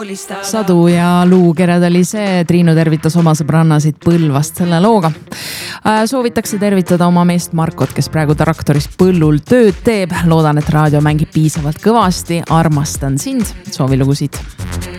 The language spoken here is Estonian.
Sadu ja luukered oli see. Triinu tervitas oma sõbrannasid Põlvast selle looga. Soovitakse tervitada oma meest Markot, kes praegu traktoris põllul tööd teeb. Loodan, et raadio mängib piisavalt kõvasti. Armastan sind. Soovilugusid.